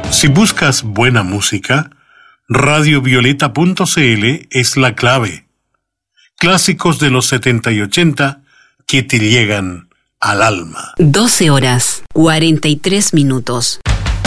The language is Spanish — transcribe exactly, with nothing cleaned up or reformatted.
Si buscas buena música, radio violeta punto c l es la clave. Clásicos de los setenta y ochenta que te llegan al alma. doce horas, cuarenta y tres minutos.